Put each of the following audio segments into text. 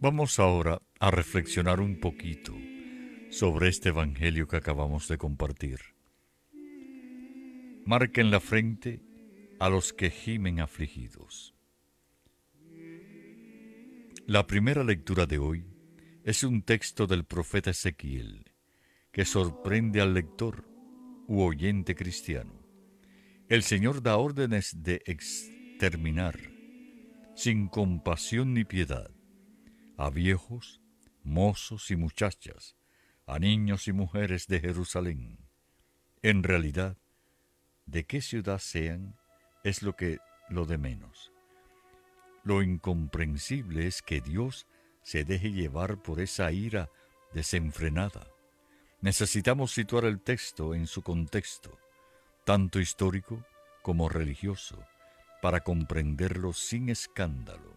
Vamos ahora a reflexionar un poquito sobre este Evangelio que acabamos de compartir. Marca en la frente a los que gimen afligidos. La primera lectura de hoy es un texto del profeta Ezequiel que sorprende al lector u oyente cristiano. El Señor da órdenes de exterminar, sin compasión ni piedad, a viejos, mozos y muchachas, a niños y mujeres de Jerusalén. En realidad, de qué ciudad sean es lo de menos. Lo incomprensible es que Dios se deje llevar por esa ira desenfrenada. Necesitamos situar el texto en su contexto, tanto histórico como religioso, para comprenderlo sin escándalo.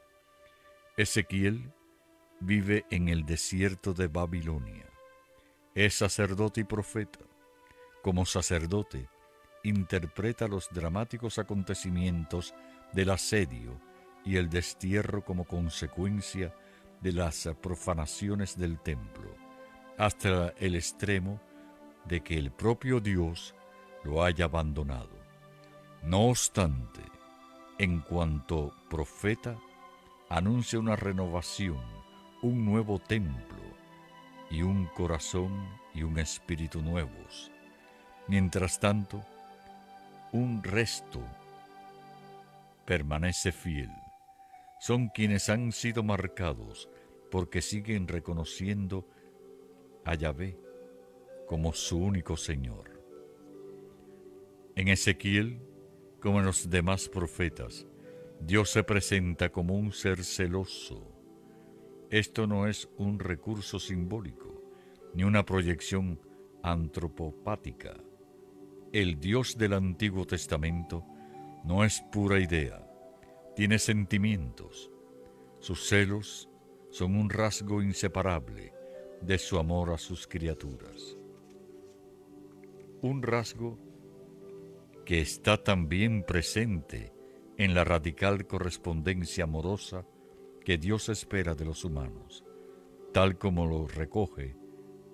Ezequiel vive en el desierto de Babilonia. Es sacerdote y profeta. Como sacerdote, interpreta los dramáticos acontecimientos del asedio y el destierro como consecuencia de las profanaciones del templo, hasta el extremo de que el propio Dios lo haya abandonado. No obstante, en cuanto profeta, anuncia una renovación, un nuevo templo y un corazón y un espíritu nuevos. Mientras tanto, un resto permanece fiel. Son quienes han sido marcados porque siguen reconociendo a Yahvé como su único Señor. En Ezequiel, como en los demás profetas, Dios se presenta como un ser celoso. Esto no es un recurso simbólico, ni una proyección antropopática. El Dios del Antiguo Testamento no es pura idea, tiene sentimientos. Sus celos son un rasgo inseparable de su amor a sus criaturas. Un rasgo que está también presente en la radical correspondencia amorosa que Dios espera de los humanos, tal como lo recoge